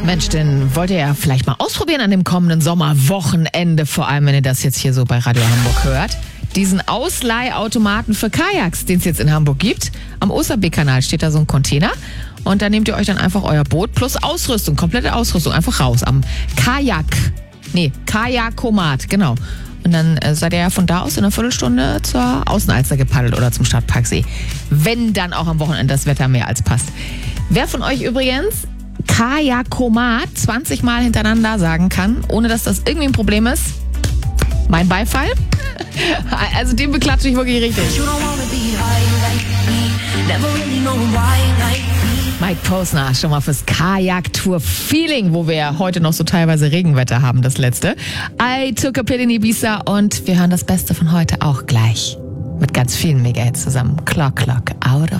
Mensch, den wollt ihr ja vielleicht mal ausprobieren an dem kommenden Sommerwochenende, vor allem wenn ihr das jetzt hier so bei Radio Hamburg hört. Diesen Ausleihautomaten für Kajaks, den es jetzt in Hamburg gibt. Am Osterbeek-Kanal steht da so ein Container und da nehmt ihr euch dann einfach euer Boot plus Ausrüstung, komplette Ausrüstung, einfach raus am Kajakomat, genau. Und dann seid ihr ja von da aus in einer Viertelstunde zur Außenalster gepaddelt oder zum Stadtparksee. Wenn dann auch am Wochenende das Wetter mehr als passt. Wer von euch übrigens Kajakomat 20 Mal hintereinander sagen kann, ohne dass das irgendwie ein Problem ist, mein Beifall. Also den beklatsche ich wirklich richtig. Mike Posner, schon mal fürs Kajak-Tour-Feeling, wo wir heute noch so teilweise Regenwetter haben, das letzte. I took a pit in Ibiza und wir hören das Beste von heute auch gleich. Mit ganz vielen Mega-Hits zusammen. Clock, Clock, out of